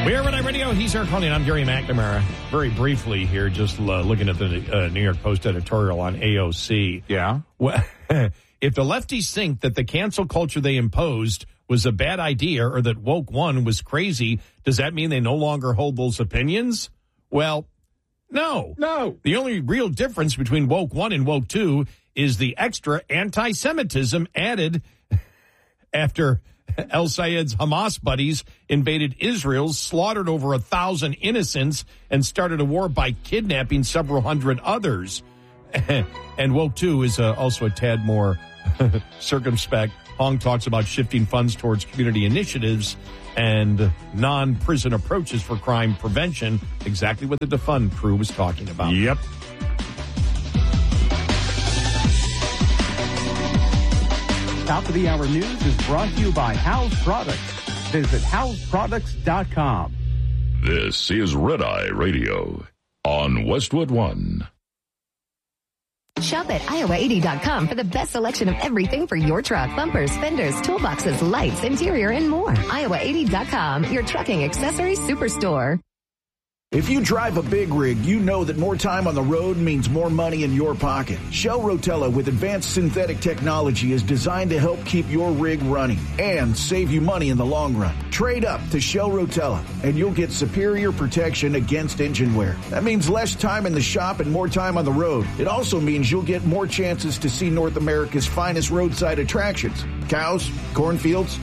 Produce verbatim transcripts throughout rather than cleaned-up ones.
We are Red Eye Radio. He's Eric Coney, and I'm Gary McNamara. Very briefly here, just uh, looking at the uh, New York Post editorial on A O C. Yeah. Well, if the lefties think that the cancel culture they imposed was a bad idea or that woke one was crazy, does that mean they no longer hold those opinions? Well, no. No. The only real difference between woke one and woke two is the extra anti-Semitism added after El Sayed's Hamas buddies invaded Israel, slaughtered over a thousand innocents, and started a war by kidnapping several hundred others. And woke two is uh, also a tad more circumspect. Hong talks about shifting funds towards community initiatives and non-prison approaches for crime prevention, exactly what the defund crew was talking about. Yep. Top of the Hour News is brought to you by House Products. Visit house products dot com. This is Red Eye Radio on Westwood One. Shop at Iowa eighty dot com for the best selection of everything for your truck. Bumpers, fenders, toolboxes, lights, interior, and more. Iowa eighty dot com, your trucking accessories superstore. If you drive a big rig, you know that more time on the road means more money in your pocket. Shell Rotella with advanced synthetic technology is designed to help keep your rig running and save you money in the long run. Trade up to Shell Rotella and you'll get superior protection against engine wear. That means less time in the shop and more time on the road. It also means you'll get more chances to see North America's finest roadside attractions. Cows, cornfields,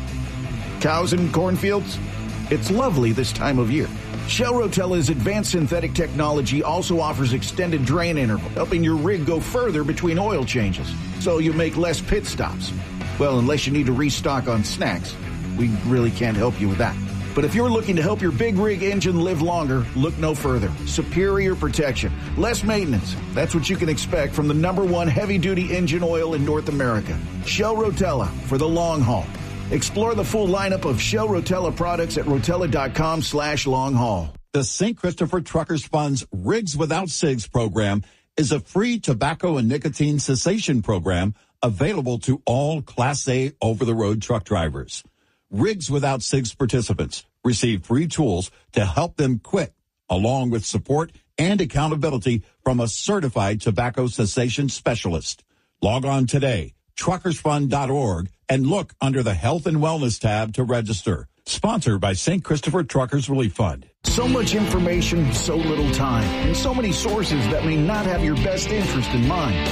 cows and cornfields. It's lovely this time of year. Shell Rotella's advanced synthetic technology also offers extended drain interval, helping your rig go further between oil changes, so you make less pit stops. Well, unless you need to restock on snacks. We really can't help you with that. But if you're looking to help your big rig engine live longer, look no further. Superior protection, less maintenance. That's what you can expect from the number one heavy-duty engine oil in North America. Shell Rotella for the long haul. Explore the full lineup of Shell Rotella products at rotella.com slash long haul. The Saint Christopher Truckers Fund's Rigs Without Cigs program is a free tobacco and nicotine cessation program available to all Class A over-the-road truck drivers. Rigs Without Cigs participants receive free tools to help them quit, along with support and accountability from a certified tobacco cessation specialist. Log on today, truckers fund dot org, and look under the Health and Wellness tab to register. Sponsored by Saint Christopher Truckers Relief Fund. So much information, so little time, and so many sources that may not have your best interest in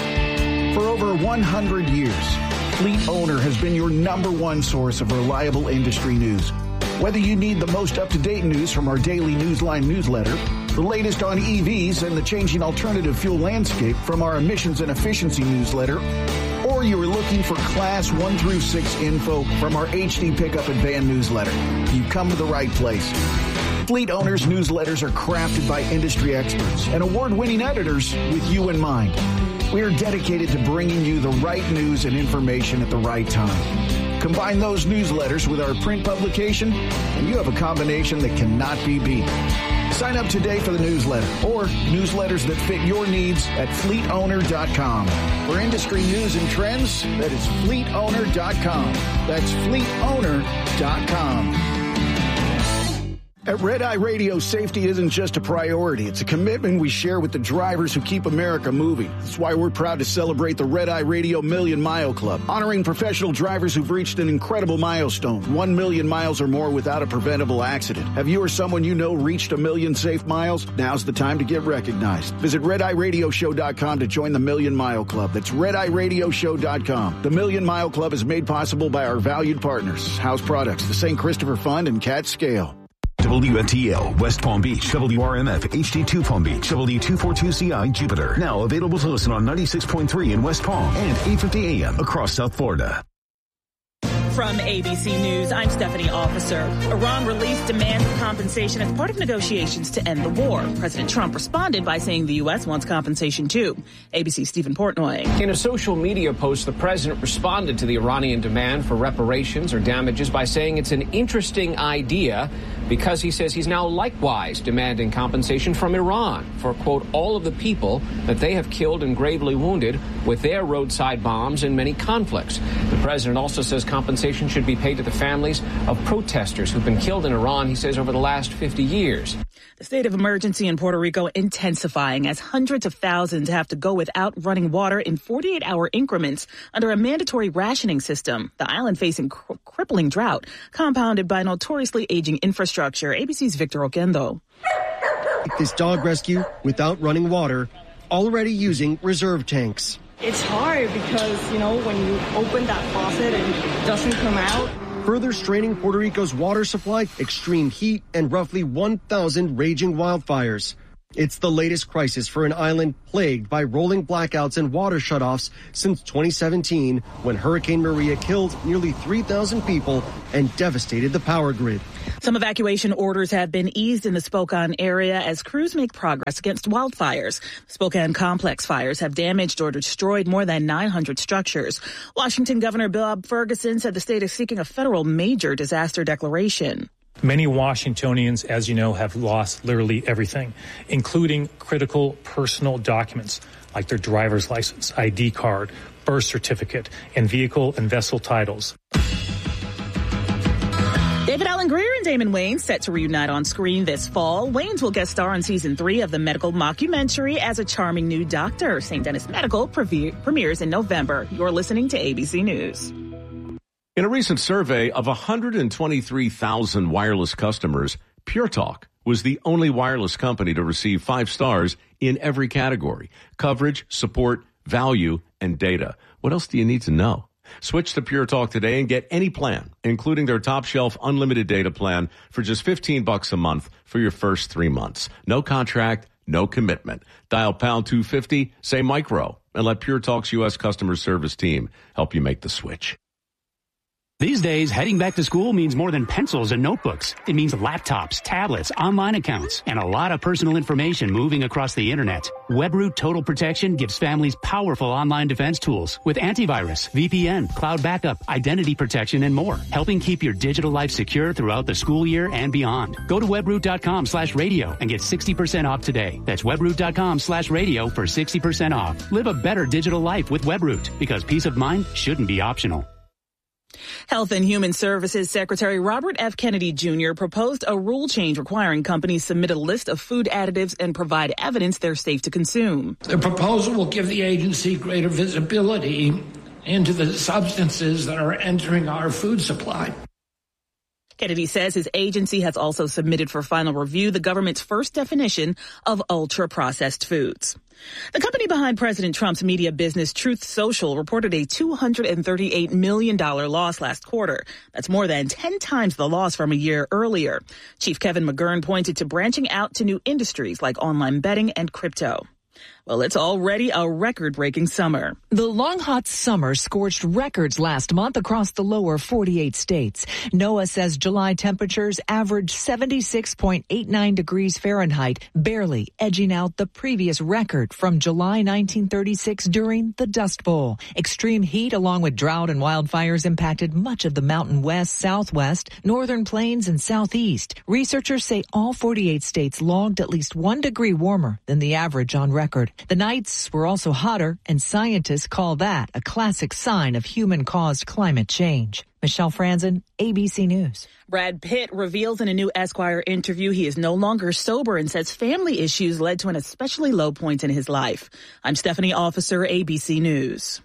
mind. For over one hundred years, Fleet Owner has been your number one source of reliable industry news. Whether you need the most up-to-date news from our daily Newsline newsletter, the latest on E Vs and the changing alternative fuel landscape from our emissions and efficiency newsletter, or you are looking for Class one through six info from our H D Pickup and Van newsletter, you've come to the right place. Fleet Owners newsletters are crafted by industry experts and award-winning editors with you in mind. We are dedicated to bringing you the right news and information at the right time. Combine those newsletters with our print publication, and you have a combination that cannot be beat. Sign up today for the newsletter or newsletters that fit your needs at fleet owner dot com. For industry news and trends, that is fleet owner dot com. That's fleet owner dot com. At Red Eye Radio, safety isn't just a priority. It's a commitment we share with the drivers who keep America moving. That's why we're proud to celebrate the Red Eye Radio Million Mile Club, honoring professional drivers who've reached an incredible milestone, one million miles or more without a preventable accident. Have you or someone you know reached a million safe miles? Now's the time to get recognized. Visit red eye radio show dot com to join the Million Mile Club. That's red eye radio show dot com. The Million Mile Club is made possible by our valued partners, House Products, the Saint Christopher Fund, and Cat Scale. W N T L, West Palm Beach, W R M F, H D two Palm Beach, W two forty-two C I, Jupiter. Now available to listen on ninety-six point three in West Palm and eight fifty A M across South Florida. From A B C News, I'm Stephanie Officer. Iran released demands of compensation as part of negotiations to end the war. President Trump responded by saying the U S wants compensation too. A B C's Stephen Portnoy. In a social media post, the president responded to the Iranian demand for reparations or damages by saying it's an interesting idea, because he says he's now likewise demanding compensation from Iran for, quote, all of the people that they have killed and gravely wounded with their roadside bombs in many conflicts. The president also says compensation should be paid to the families of protesters who've been killed in Iran, he says, over the last fifty years. The state of emergency in Puerto Rico intensifying as hundreds of thousands have to go without running water in forty-eight hour increments under a mandatory rationing system. The island facing cr- crippling drought, compounded by notoriously aging infrastructure. A B C's Victor Oquendo. This dog rescue without running water, already using reserve tanks. It's hard because, you know, when you open that faucet and it doesn't come out. Further straining Puerto Rico's water supply, extreme heat, and roughly one thousand raging wildfires. It's the latest crisis for an island plagued by rolling blackouts and water shutoffs since twenty seventeen, when Hurricane Maria killed nearly three thousand people and devastated the power grid. Some evacuation orders have been eased in the Spokane area as crews make progress against wildfires. Spokane complex fires have damaged or destroyed more than nine hundred structures. Washington Governor Bob Ferguson said the state is seeking a federal major disaster declaration. Many Washingtonians, as you know, have lost literally everything, including critical personal documents like their driver's license, I D card, birth certificate, and vehicle and vessel titles. David Alan Grier and Damon Wayans set to reunite on screen this fall. Wayans will guest star in season three of the medical mockumentary as a charming new doctor. Saint Denis Medical pre- premieres in November. You're listening to A B C News. In a recent survey of one hundred twenty-three thousand wireless customers, Pure Talk was the only wireless company to receive five stars in every category: coverage, support, value, and data. What else do you need to know? Switch to Pure Talk today and get any plan, including their top shelf unlimited data plan, for just fifteen bucks a month for your first three months. No contract, no commitment. Dial pound two fifty, say micro, and let Pure Talk's U S customer service team help you make the switch. These days, heading back to school means more than pencils and notebooks. It means laptops, tablets, online accounts, and a lot of personal information moving across the internet. WebRoot Total Protection gives families powerful online defense tools with antivirus, V P N, cloud backup, identity protection, and more, helping keep your digital life secure throughout the school year and beyond. Go to webroot.com slash radio and get sixty percent off today. That's webroot.com slash radio for sixty percent off. Live a better digital life with WebRoot, because peace of mind shouldn't be optional. Health and Human Services Secretary Robert F. Kennedy Junior proposed a rule change requiring companies submit a list of food additives and provide evidence they're safe to consume. The proposal will give the agency greater visibility into the substances that are entering our food supply. Kennedy says his agency has also submitted for final review the government's first definition of ultra-processed foods. The company behind President Trump's media business, Truth Social, reported a two hundred thirty-eight million dollars loss last quarter. That's more than ten times the loss from a year earlier. Chief Kevin McGurn pointed to branching out to new industries like online betting and crypto. Well, it's already a record-breaking summer. The long, hot summer scorched records last month across the lower forty-eight states. NOAA says July temperatures averaged seventy-six point eight nine degrees Fahrenheit, barely edging out the previous record from July nineteen thirty-six during the Dust Bowl. Extreme heat along with drought and wildfires impacted much of the Mountain West, Southwest, Northern Plains, and Southeast. Researchers say all forty-eight states logged at least one degree warmer than the average on record. The nights were also hotter, and scientists call that a classic sign of human-caused climate change. Michelle Franzen, A B C News. Brad Pitt reveals in a new Esquire interview he is no longer sober and says family issues led to an especially low point in his life. I'm Stephanie Officer, A B C News.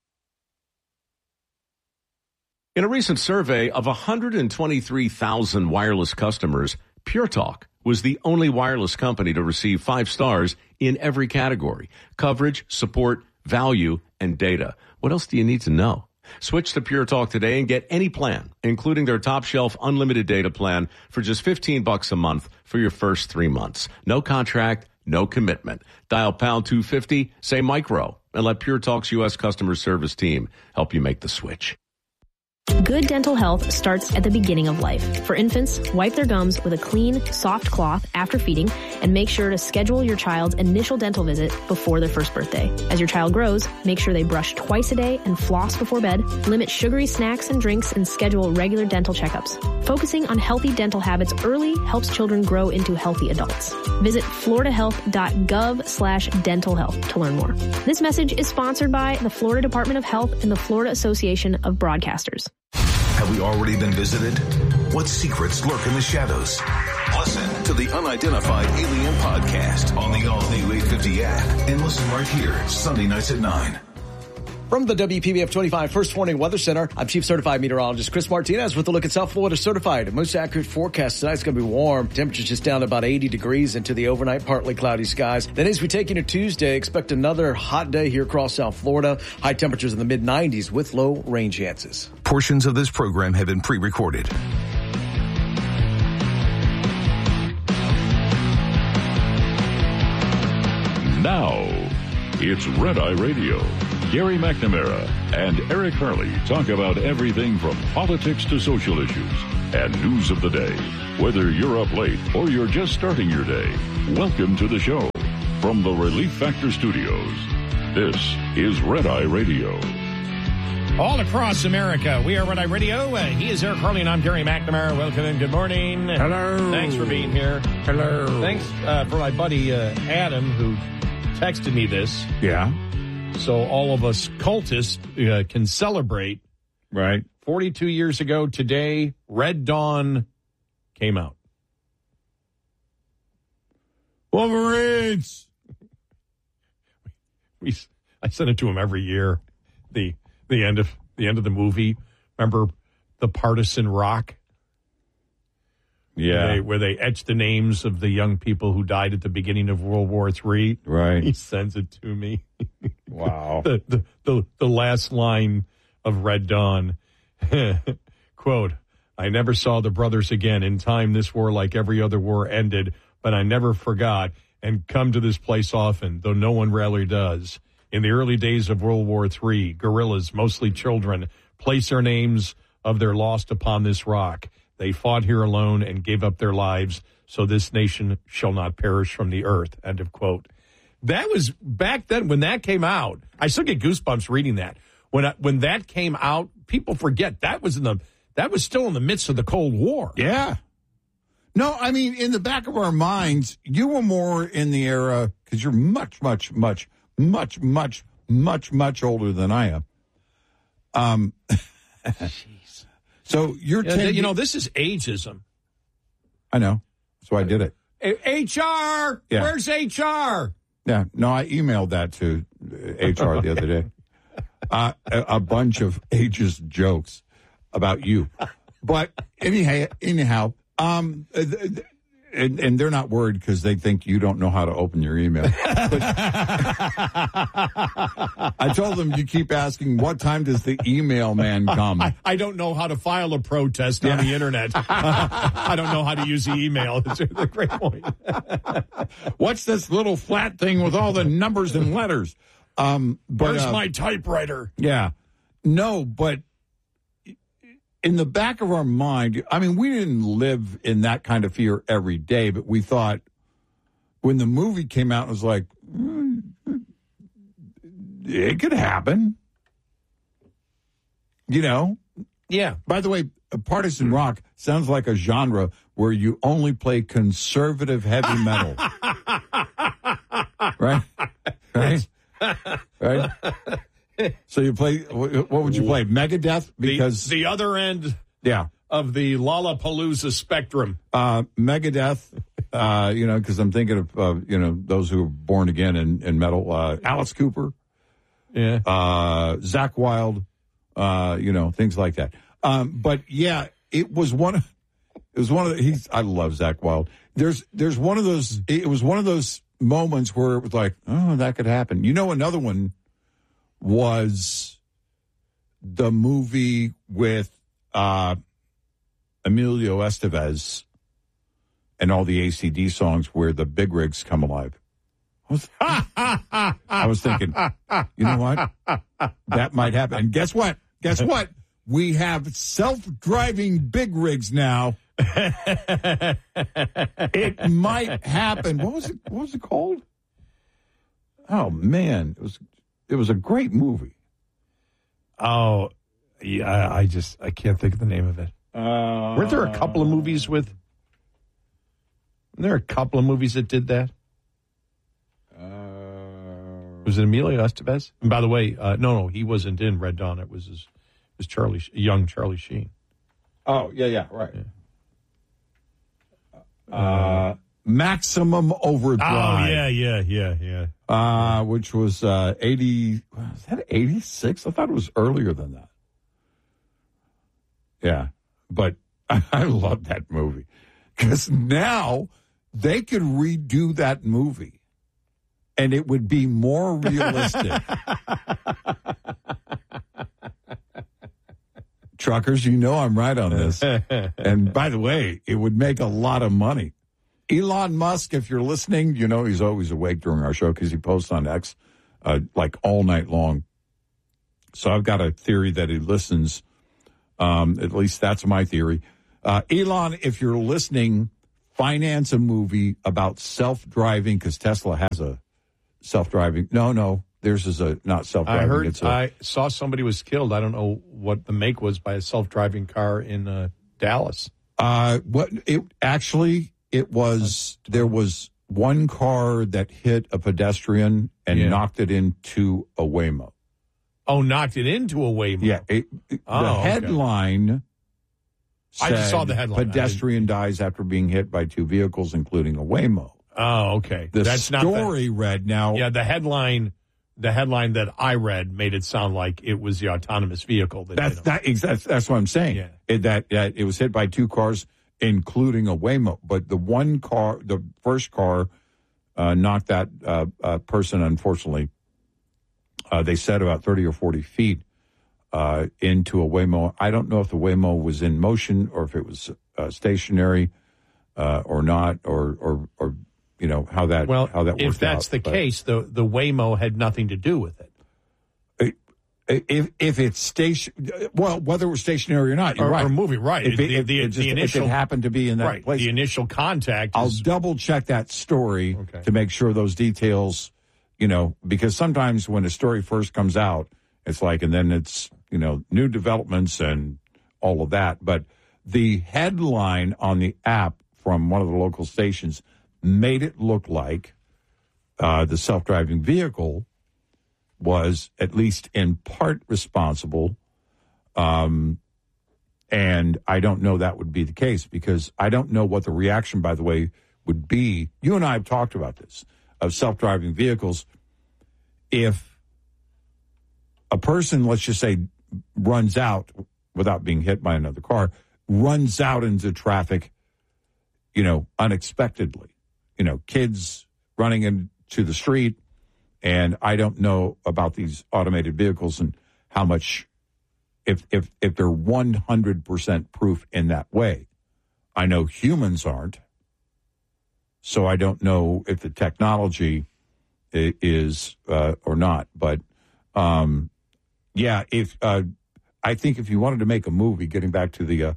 In a recent survey of one hundred twenty-three thousand wireless customers, Pure Talk was the only wireless company to receive five stars in every category: coverage, support, value, and data. What else do you need to know? Switch to Pure Talk today and get any plan, including their top shelf unlimited data plan, for just fifteen bucks a month for your first three months. No contract, no commitment. Dial pound two fifty, say micro, and let Pure Talk's U S customer service team help you make the switch. Good dental health starts at the beginning of life. For infants, wipe their gums with a clean, soft cloth after feeding, and make sure to schedule your child's initial dental visit before their first birthday. As your child grows, make sure they brush twice a day and floss before bed, limit sugary snacks and drinks, and schedule regular dental checkups. Focusing on healthy dental habits early helps children grow into healthy adults. Visit floridahealth.gov slash dental health to learn more. This message is sponsored by the Florida Department of Health and the Florida Association of Broadcasters. Have we already been visited? What secrets lurk in the shadows? Listen to the Unidentified Alien Podcast on the all-new eight fifty app and listen right here Sunday nights at nine. From the W P B F twenty-five First Warning Weather Center, I'm Chief Certified Meteorologist Chris Martinez with a look at South Florida Certified. Most accurate forecast tonight's going to be warm. Temperatures just down to about eighty degrees into the overnight partly cloudy skies. Then as we take into Tuesday, expect another hot day here across South Florida. High temperatures in the mid nineties with low rain chances. Portions of this program have been pre-recorded. Now, it's Red Eye Radio. Gary McNamara and Eric Harley talk about everything from politics to social issues and news of the day. Whether you're up late or you're just starting your day, welcome to the show. From the Relief Factor Studios, this is Red Eye Radio. All across America, we are Red Eye Radio. Uh, he is Eric Harley, and I'm Gary McNamara. Welcome and good morning. Hello. Thanks for being here. Hello. Thanks uh, for my buddy uh, Adam, who texted me this. Yeah. So all of us cultists uh, can celebrate. Right. forty-two years ago today, Red Dawn came out. Wolverines! We, I send it to him every year. The the end of the end of the movie. Remember the partisan rock? Yeah. Where they, where they etched the names of the young people who died at the beginning of World War Three. Right. He sends it to me. Wow. the, the, the, the last line of Red Dawn. Quote, I never saw the brothers again. In time, this war, like every other war, ended, but I never forgot and come to this place often, though no one rarely does. In the early days of World War Three, guerrillas, mostly children, placed their names of their lost upon this rock. They fought here alone and gave up their lives, so this nation shall not perish from the earth. End of quote. That was back then when that came out. I still get goosebumps reading that. When I, when that came out, people forget that was in the that was still in the midst of the Cold War. Yeah. No, I mean, in the back of our minds, you were more in the era, because you're much, much, much, much, much, much, much older than I am. Um, Jeez. So you're yeah, ten, you know, this is ageism. I know. That's why I did it. H R, Yeah. Where's H R? Yeah. No, I emailed that to H R the other day. Uh, a, a bunch of ageist jokes about you. But anyhow, anyhow, um, and, and they're not worried because they think you don't know how to open your email. But I told them you keep asking, what time does the email man come? I, I don't know how to file a protest on Yeah. the internet. I don't know how to use the email. It's a great point. What's this little flat thing with all the numbers and letters? Um, but, Where's uh, my typewriter? Yeah. No, but in the back of our mind, I mean, we didn't live in that kind of fear every day, but we thought when the movie came out, it was like, mm, it could happen. You know? Yeah. By the way, partisan rock sounds like a genre where you only play conservative heavy metal. Right? Right? Right? So you play, what would you play? Megadeth? Because the, the other end yeah. of the Lollapalooza spectrum. Uh, Megadeth, uh, you know, because I'm thinking of, uh, you know, those who are born again in, in metal. Uh, Alice Cooper. Yeah. Uh, Zakk Wylde, uh, you know, things like that. Um, but yeah, it was one of, it was one of the, he's, I love Zakk Wylde. There's, there's one of those, it was one of those moments where it was like, oh, that could happen. You know, another one was the movie with uh, Emilio Estevez and all the A C D songs where the big rigs come alive. I was, I was thinking, you know what? That might happen. And guess what? Guess what? we have self-driving big rigs now. It might happen. What was it? What was it called? Oh man, it was it was a great movie. Oh, yeah. I just I can't think of the name of it. Uh, Weren't there a couple of movies with? Weren't there a couple of movies that did that? Uh, was it Emilio Estevez? And by the way, uh, no, no, he wasn't in Red Dawn. It was his, it was Charlie, young Charlie Sheen. Oh yeah, yeah, right. Yeah. Uh, Maximum Overdrive. Oh yeah, yeah, yeah, yeah. Uh, which was uh, eighty. Was that eighty-six? I thought it was earlier than that. Yeah, but I, I love that movie because now they could redo that movie, and it would be more realistic. Truckers, you know I'm right on this. And by the way, it would make a lot of money. Elon Musk, if you're listening, you know he's always awake during our show because he posts on X uh, like all night long. So I've got a theory that he listens. Um, at least that's my theory. Uh, Elon, if you're listening, finance a movie about self-driving because Tesla has a self-driving. No, no, theirs is a not self-driving. I heard. It's a, I saw somebody was killed. I don't know what the make was by a self-driving car in uh, Dallas. Uh, what it actually it was. There was one car that hit a pedestrian and Yeah. knocked it into a Waymo. Oh, knocked it into a Waymo. Yeah, it, it- Oh, the okay. headline. I just said, saw the headline. I Pedestrian dies after being hit by two vehicles, including a Waymo. Oh, okay. The That's story not read now. the, yeah, the headline. The headline that I read made it sound like it was the autonomous vehicle that That's hit him. that. ex- That's, that's what I'm saying. Yeah. It, that, that it was hit by two cars, including a Waymo. But the one car, the first car, uh, knocked that uh, uh, person. Unfortunately, uh, they said about thirty or forty feet uh, into a Waymo. I don't know if the Waymo was in motion or if it was uh, stationary uh, or not, or or or you know how that Well, how that worked if that's out. the But case, the the Waymo had nothing to do with it. If if it's station, well, whether it was stationary or not, you're Or- right. or moving, right. If it, The- if the- it the just, if initial- it happened to be in that right. place, The initial contact. I'll is, double check that story Okay. to make sure those details, you know, because sometimes when a story first comes out, it's like, and then it's, you know, new developments and all of that. But the headline on the app from one of the local stations made it look like uh, the self-driving vehicle was at least in part responsible. Um, and I don't know that would be the case because I don't know what the reaction, by the way, would be. You and I have talked about this, of self-driving vehicles. If a person, let's just say, runs out without being hit by another car, runs out into traffic, you know, unexpectedly, you know, kids running into the street, and I don't know about these automated vehicles and how much, if if if they're one hundred percent proof in that way. I know humans aren't, so I don't know if the technology i- is uh, or not. But um, yeah, if uh, I think if you wanted to make a movie, getting back to the uh,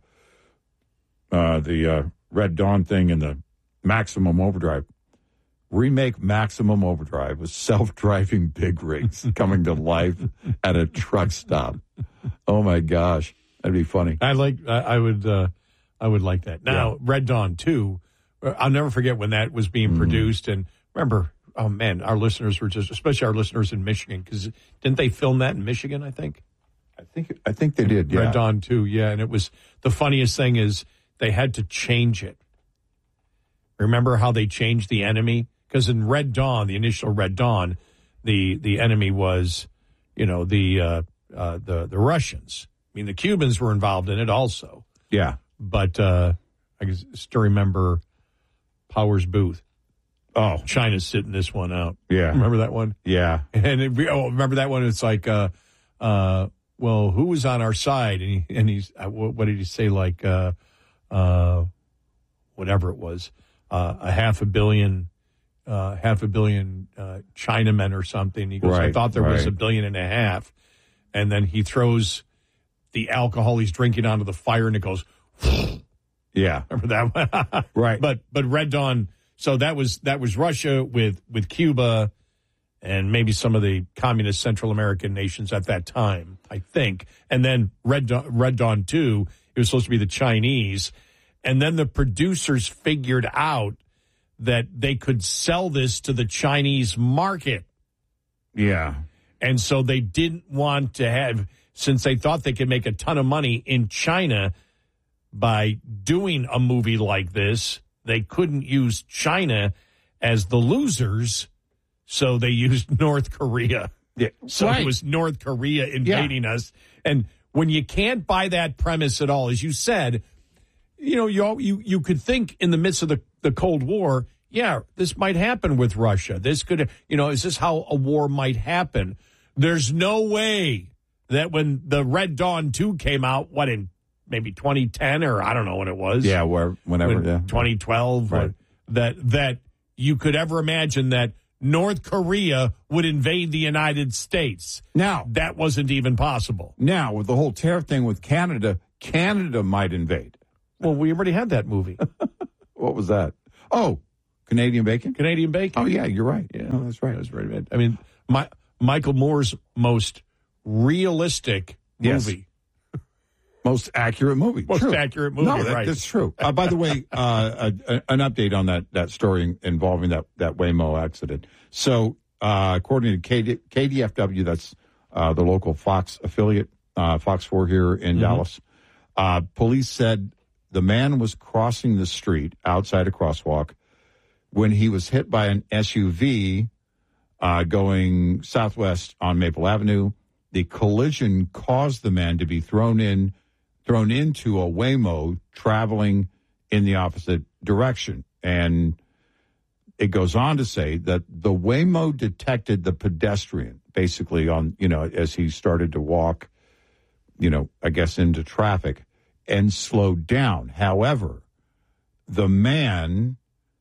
uh, the uh, Red Dawn thing and the Maximum Overdrive. Remake Maximum Overdrive with self-driving big rigs coming to life at a truck stop. Oh my gosh, that'd be funny. I like. I I would. Uh, I would like that. Now, Yeah. Red Dawn two. uh, I'll never forget when that was being Mm-hmm. produced. And remember, oh man, our listeners were just, especially our listeners in Michigan, because didn't they film that in Michigan? I think. I think. I think they did. Yeah. Red Dawn two. Yeah, and it was the funniest thing is they had to change it. Remember how they changed the enemy? Because in Red Dawn, the initial Red Dawn, the the enemy was, you know, the uh, uh, the the Russians. I mean, the Cubans were involved in it also. Yeah. But uh, I can still remember Powers Booth. Oh, China's sitting this one out. Yeah. Remember that one? Yeah. And it, oh, remember that one? It's like, uh, uh, well, who was on our side? And he and he's uh, what, what did he say? Like, uh, uh, whatever it was, uh, a half a billion. Uh, half a billion uh, Chinamen or something. He goes, I Right, thought there was right. a billion and a half. And then he throws the alcohol he's drinking onto the fire and it goes. Yeah, remember that one? Right. But but Red Dawn. So that was that was Russia with with Cuba, and maybe some of the communist Central American nations at that time, I think. And then Red Dawn, Red Dawn two. It was supposed to be the Chinese, and then the producers figured out that they could sell this to the Chinese market. Yeah. And so they didn't want to have, since they thought they could make a ton of money in China by doing a movie like this, they couldn't use China as the losers, so they used North Korea. Yeah. So right. it was North Korea invading yeah. us. And when you can't buy that premise at all, as you said, you know, you you you could think in the midst of the, the Cold War, yeah, this might happen with Russia. This could, you know, is this how a war might happen? There's no way that when the Red Dawn two came out, what, in maybe twenty ten or I don't know when it was. Yeah, where whenever, when, yeah. twenty twelve, right. or, that that you could ever imagine that North Korea would invade the United States. Now, that wasn't even possible. Now, with the whole tariff thing with Canada, Canada might invade. Well, we already had that movie. What was that? Oh, Canadian Bacon? Canadian Bacon. Oh, yeah, you're right. Yeah, oh, that's right. That was very bad. I mean, my, Michael Moore's most realistic movie. Yes. Most accurate movie. Most true. accurate movie, no, that, right. that's true. Uh, by the way, uh, a, a, an update on that, that story involving that, that Waymo accident. So, uh, according to K D, K D F W, that's uh, the local Fox affiliate, uh, Fox four here in mm-hmm. Dallas, uh, police said the man was crossing the street outside a crosswalk when he was hit by an S U V uh, going southwest on Maple Avenue. The collision caused the man to be thrown in thrown into a Waymo traveling in the opposite direction. And it goes on to say that the Waymo detected the pedestrian basically on, you know, as he started to walk, you know, I guess into traffic and slowed down. However, the man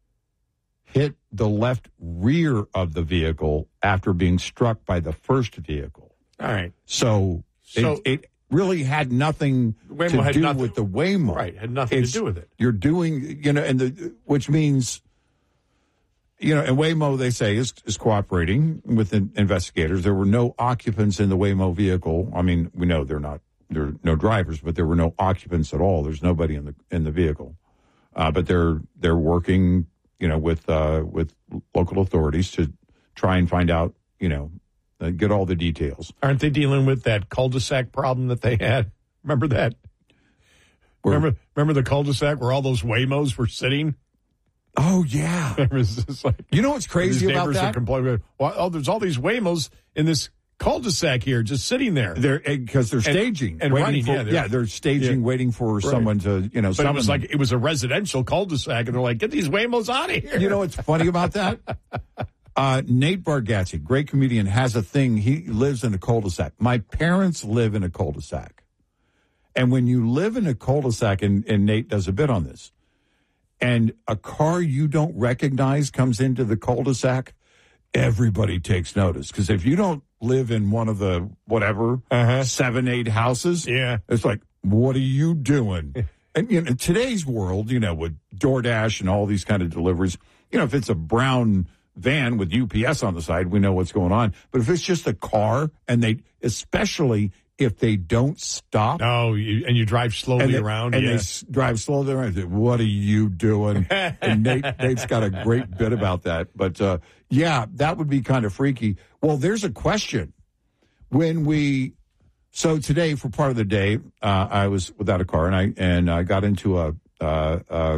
hit the left rear of the vehicle after being struck by the first vehicle. All right. So, so it, it really had nothing Waymo to had do nothing, with the Waymo. Right, had nothing it's, to do with it. You're doing, you know, and the which means, you know, and Waymo, they say, is, is cooperating with the investigators. There were no occupants in the Waymo vehicle. I mean, we know they're not, there are no drivers, but there were no occupants at all. There's nobody in the in the vehicle. Uh, but they're they're working, you know, with uh, with local authorities to try and find out, you know, uh, get all the details. Aren't they dealing with that cul-de-sac problem that they had? Remember that? Where, remember remember the cul-de-sac where all those Waymos were sitting? Oh, yeah. It was just like, you know what's crazy about that? Complaining, well, oh, there's all these Waymos in this cul-de-sac here just sitting there. They're because they're staging and, and running. For, yeah, they're, yeah, they're staging, yeah. waiting for right. someone to, you know. But it was like it was a residential cul-de-sac, and they're like, "Get these Waymos out of here." You know what's funny about that? Uh, Nate Bargatze, great comedian, has a thing. He lives in a cul-de-sac. My parents live in a cul-de-sac, and when you live in a cul-de-sac, and, and Nate does a bit on this, and a car you don't recognize comes into the cul-de-sac, everybody takes notice because if you don't live in one of the whatever uh-huh. seven, eight houses. Yeah. It's like, what are you doing? And you know, in today's world, you know, with DoorDash and all these kind of deliveries, you know, if it's a brown van with U P S on the side, we know what's going on. But if it's just a car and they, especially if they don't stop. Oh, you, and you drive slowly and they, around. And yeah. they s- drive slowly around. Say, what are you doing? And Nate, Nate's got a great bit about that. But, uh, yeah, that would be kind of freaky. Well, there's a question. When we, so today for part of the day, uh, I was without a car and I, and I got into a, uh, uh,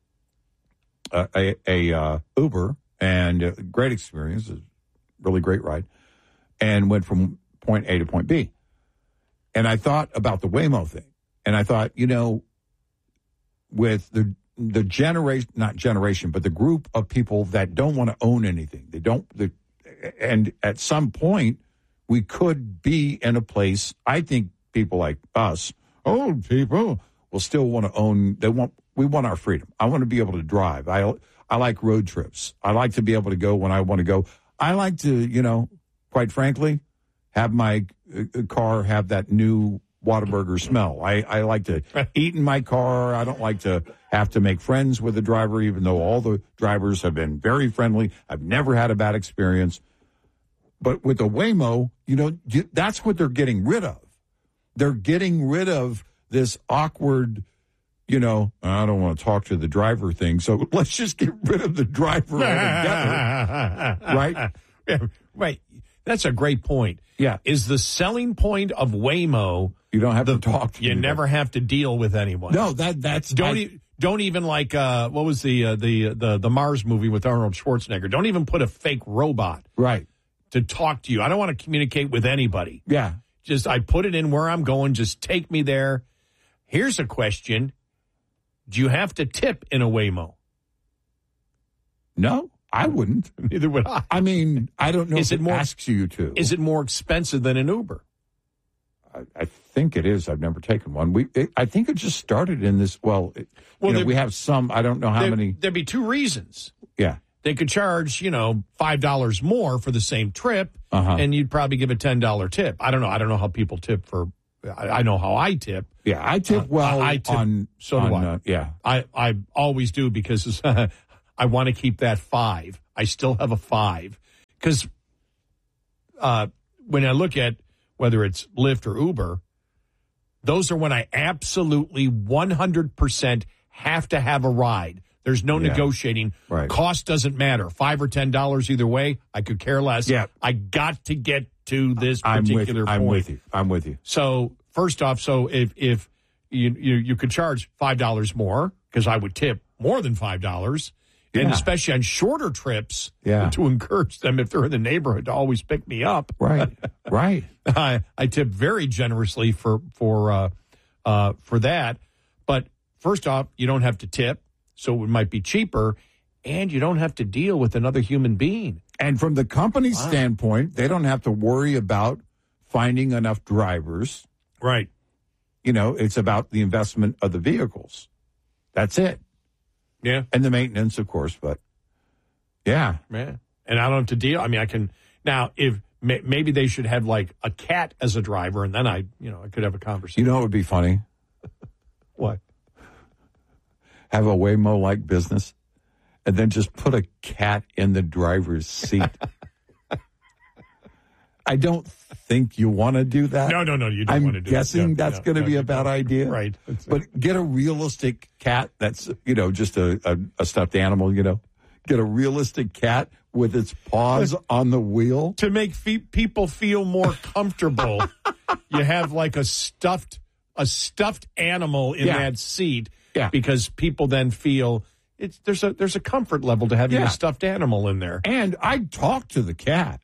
a, a, uh, Uber and a great experience, a really great ride, and went from point A to point B. And I thought about the Waymo thing. And I thought, you know, with the the generation, not generation, but the group of people that don't want to own anything. They don't, they, and at some point, we could be in a place, I think people like us, old people, will still want to own, they want, we want our freedom. I want to be able to drive. I, I like road trips. I like to be able to go when I want to go. I like to, you know, quite frankly, have my uh, car have that new Whataburger smell. I, I like to eat in my car. I don't like to have to make friends with the driver, even though all the drivers have been very friendly. I've never had a bad experience. But with the Waymo, you know, that's what they're getting rid of. They're getting rid of this awkward, you know, I don't want to talk to the driver thing, so let's just get rid of the driver altogether. Right? Yeah, right. That's a great point. Yeah. Is the selling point of Waymo... You don't have the, to talk to You anybody. never have to deal with anyone. No, that that's... Don't, I, e- don't even like, uh, what was the, uh, the, the, the Mars movie with Arnold Schwarzenegger? Don't even put a fake robot. Right. To talk to you. I don't want to communicate with anybody. Yeah. Just, I put it in where I'm going. Just take me there. Here's a question. Do you have to tip in a Waymo? No, I wouldn't. Neither would I. I mean, I don't know is if it it more, asks you to. Is it more expensive than an Uber? I, I think it is. I've never taken one. We, it, I think it just started in this, well, it, well you know, there, we have some, I don't know how there, many. There'd be two reasons. Yeah. They could charge, you know, five dollars more for the same trip, uh-huh. and you'd probably give a ten dollars tip. I don't know. I don't know how people tip for, I, I know how I tip. Yeah, I tip uh, well I, I tip, on, so on, do I. Uh, yeah. I, I always do because I want to keep that five. I still have a five. Because uh, when I look at whether it's Lyft or Uber, those are when I absolutely one hundred percent have to have a ride. There's no yeah. negotiating. Right. Cost doesn't matter. Five or ten dollars either way. I could care less. Yeah. I got to get to this I'm particular with, point. I'm with you. I'm with you. So first off, so if if you you, you could charge five dollars more, because I would tip more than five dollars, yeah. and especially on shorter trips, yeah. to encourage them if they're in the neighborhood to always pick me up. Right. Right. I I tip very generously for for uh, uh, for that. But first off, you don't have to tip. So it might be cheaper, and you don't have to deal with another human being. And from the company's wow. standpoint, they don't have to worry about finding enough drivers. Right. You know, it's about the investment of the vehicles. That's it. Yeah. And the maintenance, of course, but yeah. Yeah. And I don't have to deal. I mean, I can, now, if may, maybe they should have like a cat as a driver, and then I, you know, I could have a conversation. You know what would be funny? What? Have a Waymo-like business, and then just put a cat in the driver's seat. I don't think you want to do that. No, no, no, you don't I'm want to do guessing that. I'm guessing that's no, going to no, be no, a bad no. idea. Right. But get a realistic cat that's, you know, just a, a, a stuffed animal, you know. Get a realistic cat with its paws on the wheel. To make fe- people feel more comfortable, you have like a stuffed a stuffed animal in yeah. that seat. Yeah. Because people then feel it's there's a there's a comfort level to having yeah. a stuffed animal in there. And I'd talk to the cat.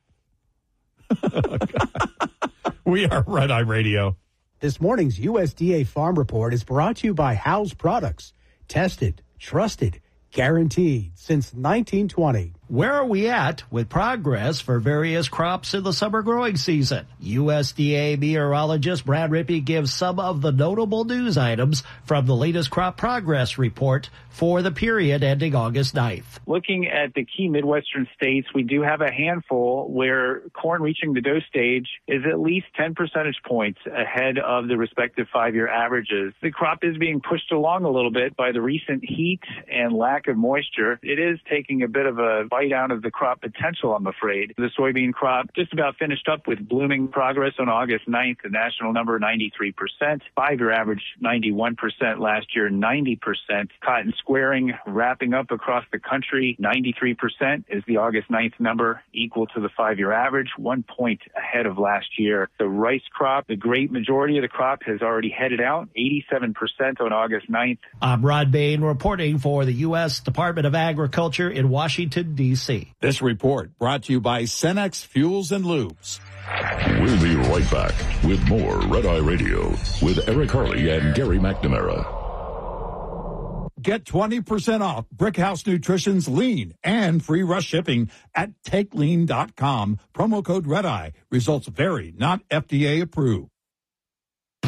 We are Red Eye Radio. This morning's U S D A Farm Report is brought to you by House Products. Tested, trusted, guaranteed since nineteen twenty. Where are we at with progress for various crops in the summer growing season? U S D A meteorologist Brad Rippey gives some of the notable news items from the latest crop progress report for the period ending August ninth. Looking at the key Midwestern states, we do have a handful where corn reaching the dough stage is at least ten percentage points ahead of the respective five-year averages. The crop is being pushed along a little bit by the recent heat and lack of moisture. It is taking a bit of a bite out of the crop potential, I'm afraid. The soybean crop just about finished up with blooming progress on August ninth, the national number ninety-three percent, five-year average ninety-one percent, last year ninety percent. Cotton squaring wrapping up across the country, ninety-three percent is the August ninth number, equal to the five-year average, one point ahead of last year. The rice crop, the great majority of the crop has already headed out, eighty-seven percent on August ninth. I'm Rod Bain reporting for the U S Department of Agriculture in Washington, D C This report brought to you by Cenex Fuels and Lubes. We'll be right back with more Red Eye Radio with Eric Harley and Gary McNamara. Get twenty percent off Brickhouse Nutrition's Lean and free rush shipping at take lean dot com. Promo code Red Eye. Results vary, not F D A approved.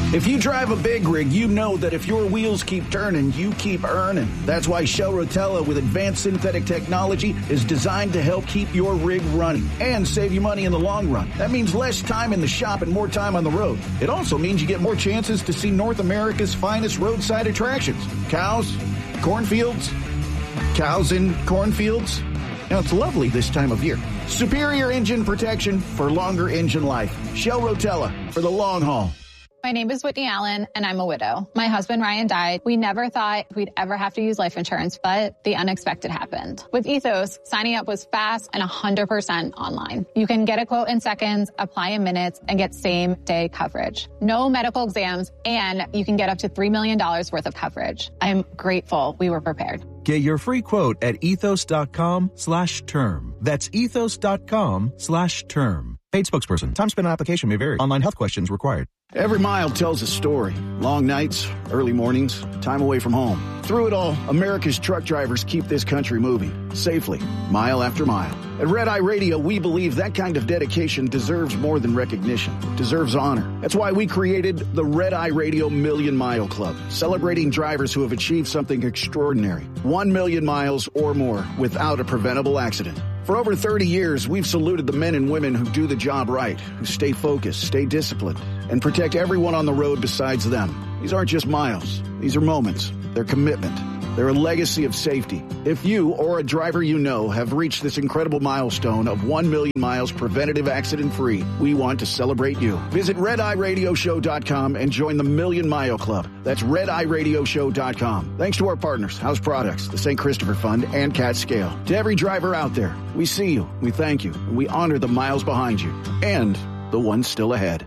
If you drive a big rig, you know that if your wheels keep turning, you keep earning. That's why Shell Rotella with advanced synthetic technology is designed to help keep your rig running and save you money in the long run. That means less time in the shop and more time on the road. It also means you get more chances to see North America's finest roadside attractions. Cows, cornfields, cows in cornfields. Now, it's lovely this time of year. Superior engine protection for longer engine life. Shell Rotella for the long haul. My name is Whitney Allen, and I'm a widow. My husband, Ryan, died. We never thought we'd ever have to use life insurance, but the unexpected happened. With Ethos, signing up was fast and one hundred percent online. You can get a quote in seconds, apply in minutes, and get same-day coverage. No medical exams, and you can get up to three million dollars worth of coverage. I'm grateful we were prepared. Get your free quote at ethos.com slash term. That's ethos.com slash term. Paid spokesperson. Time spent on application may vary. Online health questions required. Every mile tells a story. Long nights, early mornings, time away from home. Through it all, America's truck drivers keep this country moving safely, mile after mile. At Red Eye Radio, we believe that kind of dedication deserves more than recognition. It deserves honor. That's why we created the Red Eye Radio Million Mile Club, celebrating drivers who have achieved something extraordinary. One million miles or more without a preventable accident. For over thirty years, we've saluted the men and women who do the job right, who stay focused, stay disciplined, and protect everyone on the road besides them. These aren't just miles. These are moments. They're commitment. They're a legacy of safety. If you or a driver you know have reached this incredible milestone of one million miles preventative accident-free, we want to celebrate you. Visit red eye radio show dot com and join the Million Mile Club. That's red eye radio show dot com. Thanks to our partners, House Products, the Saint Christopher Fund, and Cat Scale. To every driver out there, we see you, we thank you, and we honor the miles behind you and the ones still ahead.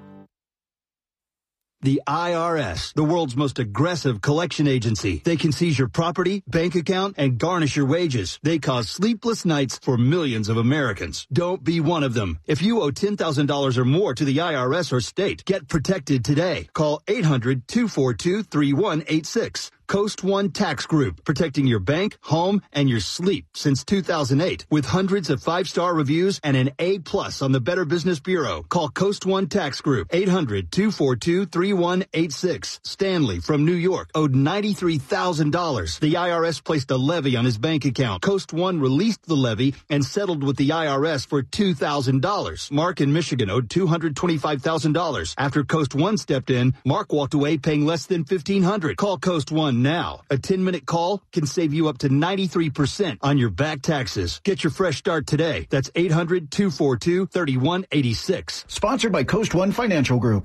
The I R S, the world's most aggressive collection agency. They can seize your property, bank account, and garnish your wages. They cause sleepless nights for millions of Americans. Don't be one of them. If you owe ten thousand dollars or more to the I R S or state, get protected today. Call eight hundred, two four two, three one eight six. Coast One Tax Group, protecting your bank, home, and your sleep since two thousand eight. With hundreds of five-star reviews and an A plus on the Better Business Bureau. Call Coast One Tax Group, eight hundred, two four two, three one eight six. Stanley from New York owed ninety-three thousand dollars. The I R S placed a levy on his bank account. Coast One released the levy and settled with the I R S for two thousand dollars. Mark in Michigan owed two hundred twenty-five thousand dollars. After Coast One stepped in, Mark walked away paying less than fifteen hundred dollars. Call Coast One now. A ten-minute call can save you up to ninety-three percent on your back taxes. Get your fresh start today. That's eight hundred, two four two, three one eight six. Sponsored by Coast One Financial Group.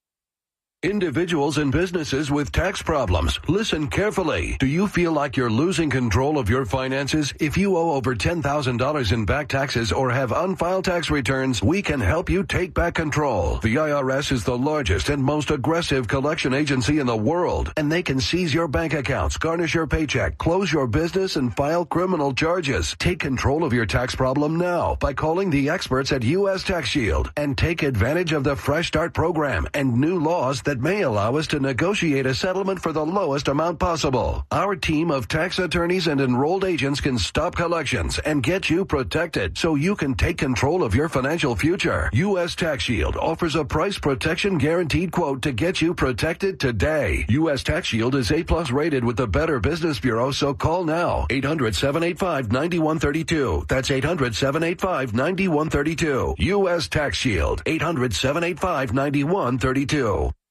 Individuals and businesses with tax problems, listen carefully. Do you feel like you're losing control of your finances? If you owe over ten thousand dollars in back taxes or have unfiled tax returns, we can help you take back control. The I R S is the largest and most aggressive collection agency in the world, and they can seize your bank accounts, garnish your paycheck, close your business, and file criminal charges. Take control of your tax problem now by calling the experts at U S Tax Shield and take advantage of the Fresh Start program and new laws that that may allow us to negotiate a settlement for the lowest amount possible. Our team of tax attorneys and enrolled agents can stop collections and get you protected so you can take control of your financial future. U S Tax Shield offers a price protection guaranteed quote to get you protected today. U S Tax Shield is A plus rated with the Better Business Bureau, so call now. eight hundred, seven eight five, nine one three two. That's eight hundred, seven eight five, nine one three two. U S Tax Shield. eight hundred, seven eight five, nine one three two.